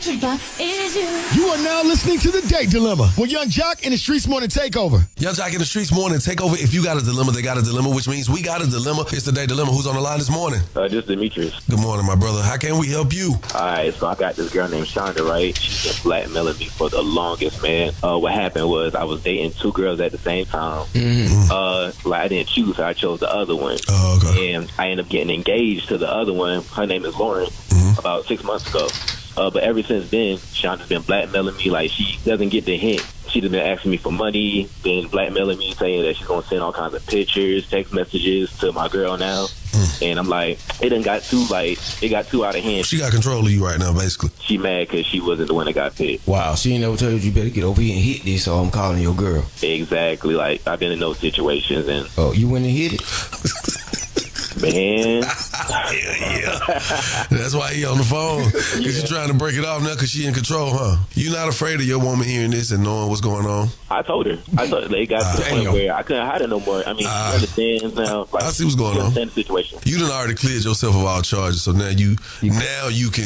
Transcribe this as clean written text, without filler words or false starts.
You are now listening to The Date Dilemma with Young Jock in the Streets Morning Takeover. Young Jock in the Streets Morning Takeover. If you got a dilemma, they got a dilemma, which means we got a dilemma. It's The Date Dilemma. Who's on the line this morning? Just Demetrius. Good morning, my brother. How can we help you? All right, so I got this girl named Shonda, right? She's been blackmailing me for the longest, man. What happened was I was dating two girls at the same time. I didn't choose her. I chose the other one. Oh, okay. And I ended up getting engaged to the other one. Her name is Lauren, about 6 months ago. But ever since then, Shonda's been blackmailing me. Like, she doesn't get the hint. She's been asking me for money, been blackmailing me, saying that she's going to send all kinds of pictures, text messages to my girl now. And I'm like, it got too out of hand. She got control of you right now, basically. She mad because she wasn't the one that got picked. Wow, she ain't never told you better get over here and hit this, so I'm calling your girl. Exactly. Like, I've been in those situations. And oh, you went and hit it? Man. Yeah. That's why he on the phone. Because you're trying to break it off now because she in control, huh? You not afraid of your woman hearing this and knowing what's going on? I told her. They got to the point where I couldn't hide it no more. I mean, she understands now. Like, I see what's going on. Understand the situation. You done already cleared yourself of all charges, so now you can